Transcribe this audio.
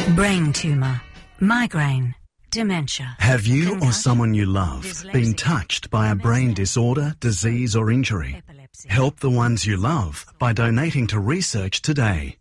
Brain tumour, migraine, dementia. Have you or someone you love been touched by a brain disorder, disease or injury? Help the ones you love by donating to research today.